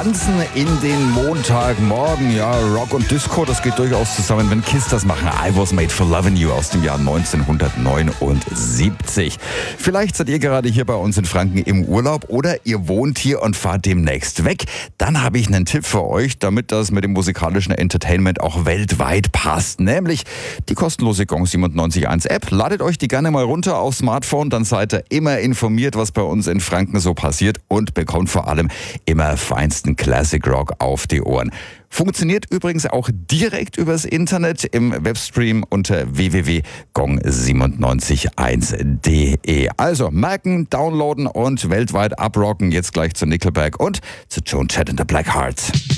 tanzen in den Montagmorgen. Ja, Rock und Disco, das geht durchaus zusammen, wenn Kiss das machen. I Was Made for Lovin' You aus dem Jahr 1979. Vielleicht seid ihr gerade hier bei uns in Franken im Urlaub oder ihr wohnt hier und fahrt demnächst weg. Dann habe ich einen Tipp für euch, damit das mit dem musikalischen Entertainment auch weltweit passt. Nämlich die kostenlose Gong 97.1 App. Ladet euch die gerne mal runter aufs Smartphone, dann seid ihr immer informiert, was bei uns in Franken so passiert und bekommt vor allem immer feinsten Classic Rock auf die Ohren. Funktioniert übrigens auch direkt übers Internet im Webstream unter www.gong971.de. Also merken, downloaden und weltweit abrocken. Jetzt gleich zu Nickelback und zu Joan Jett and the Blackhearts.